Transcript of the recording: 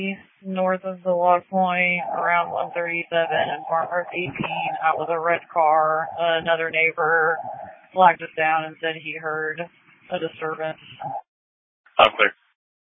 north of the log point around 137 and Farmers 18 out with a red car. Another neighbor flagged us down and said he heard a disturbance. I'm clear.